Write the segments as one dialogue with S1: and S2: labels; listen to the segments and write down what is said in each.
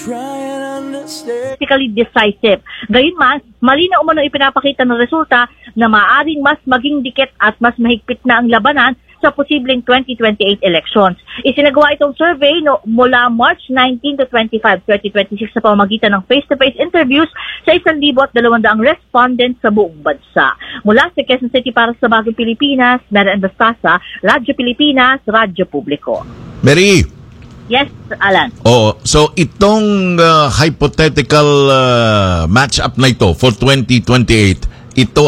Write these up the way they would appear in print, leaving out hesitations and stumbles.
S1: politically decisive. Gayunman, mali na umano ipinapakita ng resulta na maaaring mas maging dikit at mas mahigpit na ang labanan sa posibleng 2028 elections. Isinagawa itong survey mula March 19 to 25, 2026 sa pamamagitan ng face-to-face interviews sa 1,200 respondents sa buong bansa. Mula sa Quezon City para sa Bagong Pilipinas, Marian Bastasa, Radyo Pilipinas, Radyo Publiko.
S2: Mary!
S1: Yes, Alan.
S2: So itong hypothetical match-up na ito for 2028,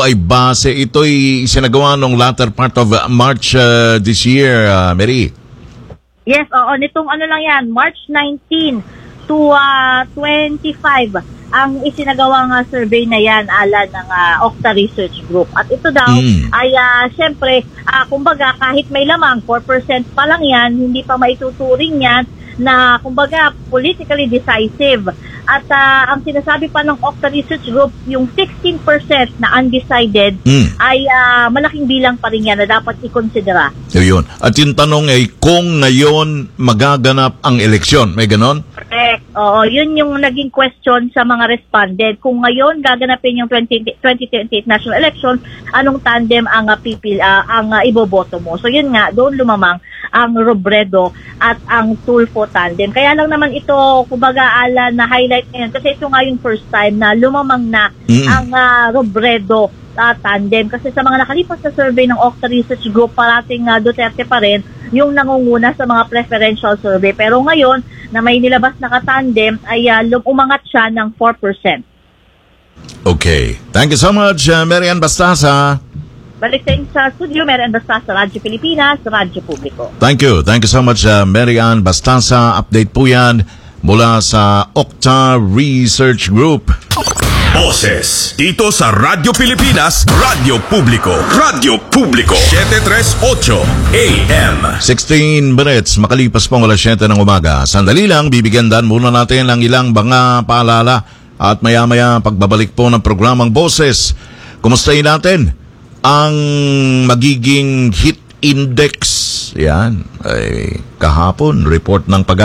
S2: ito'y isinagawa nung latter part of March this year, Mary.
S1: Yes, nitong lang yan, March 19 to 25 ang isinagawang survey na yan, Alan, ng Octa Research Group. At ito daw ay syempre, kumbaga kahit may lamang 4% pa lang yan, hindi pa maituturing yan na kumbaga politically decisive. At ang sinasabi pa ng Octa Research Group, yung 16% na undecided ay malaking bilang pa rin yan na dapat ikonsidera.
S2: Yun. At yung tanong ay kung ngayon magaganap ang eleksyon, may ganon?
S1: Correct. Oo, yun yung naging question sa mga respondent. Kung ngayon gaganapin yung 2028 national election, anong tandem ang iboboto mo? So yun nga, doon lumamang ang Robredo at ang Tulfo tandem. Kaya lang naman ito, kumbaga, Alan, na highlight ngayon kasi ito nga yung first time na lumamang na ang Robredo tandem. Kasi sa mga nakalipas na survey ng Octa Research Group, parating Duterte pa rin yung nangunguna sa mga preferential survey. Pero ngayon, na may nilabas na katandem, ay umangat siya ng 4%.
S2: Okay. Thank you so much, Marian Bastasa.
S1: Balik sa studio, Marian Bastasa, Radyo Pilipinas, Radyo Publiko.
S2: Thank you. Thank you so much, Marian Bastasa. Update po yan mula sa Octa Research Group.
S3: Boses dito sa Radyo Pilipinas, Radyo Publiko. Radyo Publiko 738 AM.
S2: 16 minutes makalipas pong alas 7 ng umaga. Sandali lang, bibigyan dan muna natin ang ilang mga paalala at maya-maya pagbabalik po ng programang Boses. Kumustahin natin ang magiging heat index. Yan, ay kahapon report ng